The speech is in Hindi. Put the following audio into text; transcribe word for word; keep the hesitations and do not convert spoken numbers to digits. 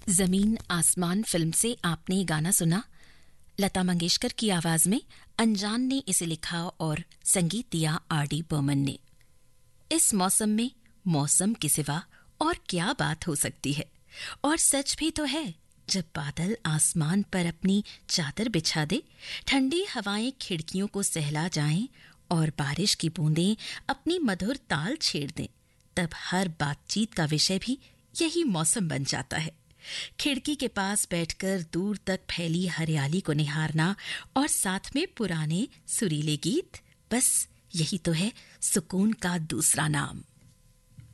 जमीन आसमान फिल्म से आपने ये गाना सुना। लता मंगेशकर की आवाज में अनजान ने इसे लिखा और संगीत दिया आर डी बर्मन ने। इस मौसम में मौसम के सिवा और क्या बात हो सकती है। और सच भी तो है, जब बादल आसमान पर अपनी चादर बिछा दे, ठंडी हवाएं खिड़कियों को सहला जाएं और बारिश की बूंदें अपनी मधुर ताल छेड़ दें, तब हर बातचीत का विषय भी यही मौसम बन जाता है। खिड़की के पास बैठकर दूर तक फैली हरियाली को निहारना और साथ में पुराने सुरीले गीत, बस यही तो है सुकून का दूसरा नाम।